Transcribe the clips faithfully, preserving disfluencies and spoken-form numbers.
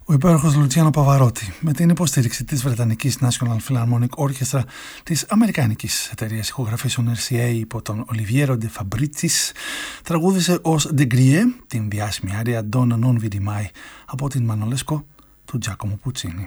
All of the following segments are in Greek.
Ο υπέροχος Λουτσιάνο Παβαρότη, με την υποστήριξη της Βρετανικής National Philharmonic Orchestra, της αμερικανικής εταιρείας ηχογραφήσεων αρ σι έι υπό τον Ολιβιέρο ντε Φαμπρίτσις, τραγούδισε ως De Grieux την διάσημη άρια Donna non vidi mai από την Μανολέσκο του Τζάκομο Πουτσίνι.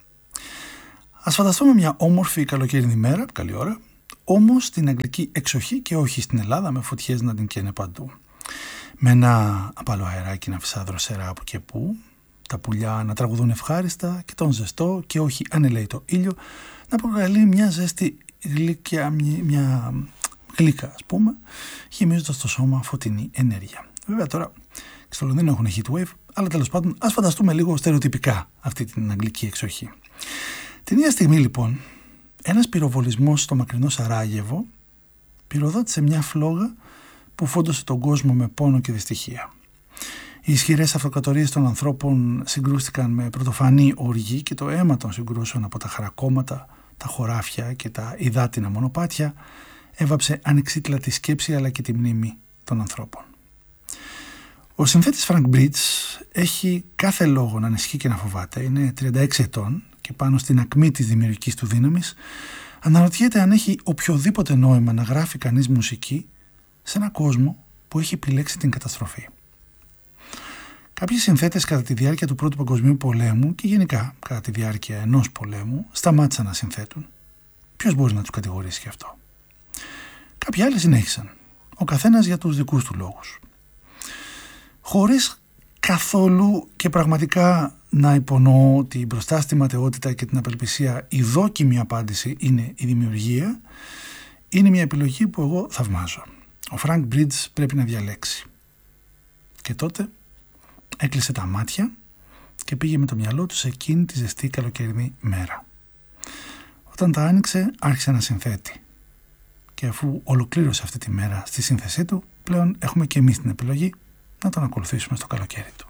Ας φανταστούμε μια όμορφη καλοκαιρινή μέρα, καλή ώρα, όμως στην αγγλική εξοχή και όχι στην Ελλάδα, με φωτιές να την καίνε παντού. Με ένα απαλό αεράκι να φυσά δροσερά από και που, τα πουλιά να τραγουδούν ευχάριστα και τον ζεστό και όχι ανελαίητο ήλιο να προκαλεί μια ζέστη γλυκιά, μια, μια γλύκα ας πούμε, γεμίζοντας το σώμα φωτεινή ενέργεια. Βέβαια τώρα στο Λονδίνο έχουν heat wave, αλλά τέλος πάντων ας φανταστούμε λίγο στερεοτυπικά αυτή την αγγλική εξοχή. Την ίδια στιγμή λοιπόν ένας πυροβολισμός στο μακρινό Σαράγεβο πυροδότησε μια φλόγα που φόντωσε τον κόσμο με πόνο και δυστυχία. Οι ισχυρές αυτοκρατορίες των ανθρώπων συγκρούστηκαν με πρωτοφανή οργή και το αίμα των συγκρούσεων από τα χαρακόμματα, τα χωράφια και τα υδάτινα μονοπάτια έβαψε ανεξίτηλα τη σκέψη αλλά και τη μνήμη των ανθρώπων. Ο συνθέτης Frank Bridge έχει κάθε λόγο να ανησυχεί και να φοβάται. Είναι τριάντα έξι ετών και πάνω στην ακμή της δημιουργικής του δύναμης αναρωτιέται αν έχει οποιοδήποτε νόημα να γράφει κανείς μουσική σε έναν κόσμο που έχει επιλέξει την καταστροφή. Κάποιοι συνθέτες κατά τη διάρκεια του Πρώτου Παγκοσμίου Πολέμου και γενικά κατά τη διάρκεια ενός πολέμου σταμάτησαν να συνθέτουν. Ποιος μπορεί να τους κατηγορήσει γι' αυτό? Κάποιοι άλλοι συνέχισαν, ο καθένας για τους δικούς του λόγους. Χωρίς καθόλου και πραγματικά να υπονοώ ότι μπροστά στη ματαιότητα και την απελπισία η δόκιμη απάντηση είναι η δημιουργία, είναι μια επιλογή που εγώ θαυμάζω. Ο Frank Bridge πρέπει να διαλέξει. Και τότε έκλεισε τα μάτια και πήγε με το μυαλό του σε εκείνη τη ζεστή καλοκαιρινή μέρα. Όταν τα άνοιξε άρχισε να συνθέτει. Και αφού ολοκλήρωσε αυτή τη μέρα στη σύνθεσή του, πλέον έχουμε και εμείς την επιλογή να τον ακολουθήσουμε στο καλοκαίρι του.